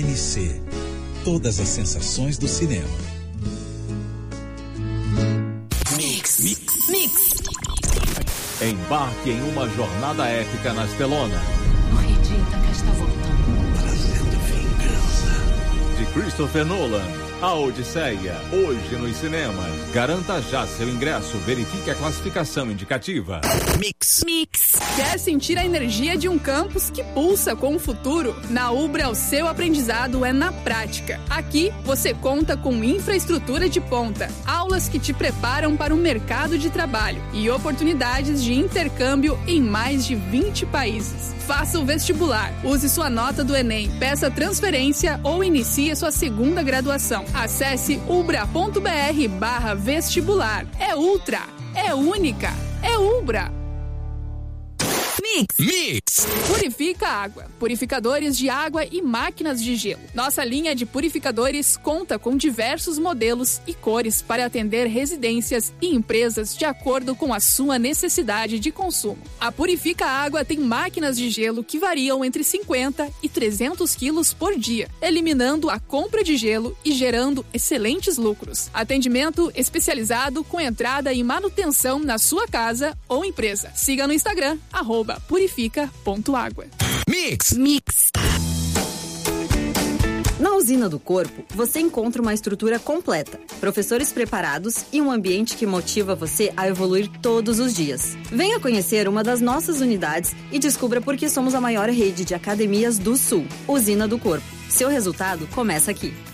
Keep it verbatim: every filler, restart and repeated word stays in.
M C. Todas as sensações do cinema. Mix. Mix. Mix. Embarque em uma jornada épica nas telonas. O Rei de Ítaca está voltando. Trazendo vingança. De Christopher Nolan. A Odisseia, hoje nos cinemas. Garanta já seu ingresso, verifique a classificação indicativa. Mix. Mix. Quer sentir a energia de um campus que pulsa com o futuro? Na Ubra, o seu aprendizado é na prática. Aqui, você conta com infraestrutura de ponta, aulas que te preparam para o mercado de trabalho e oportunidades de intercâmbio em mais de vinte países. Faça o vestibular, use sua nota do Enem, peça transferência ou inicie sua segunda graduação. Acesse ubra.br barra vestibular. É ultra, é única, é Ubra. Mix. Mix. Purifica Água. Purificadores de água e máquinas de gelo. Nossa linha de purificadores conta com diversos modelos e cores para atender residências e empresas de acordo com a sua necessidade de consumo. A Purifica Água tem máquinas de gelo que variam entre cinquenta e trezentos quilos por dia, eliminando a compra de gelo e gerando excelentes lucros. Atendimento especializado com entrada e manutenção na sua casa ou empresa. Siga no Instagram, arroba purifica ponto água. Mix. Mix. Na Usina do Corpo, você encontra uma estrutura completa, professores preparados e um ambiente que motiva você a evoluir todos os dias. Venha conhecer uma das nossas unidades e descubra por que somos a maior rede de academias do Sul. Usina do Corpo. Seu resultado começa aqui.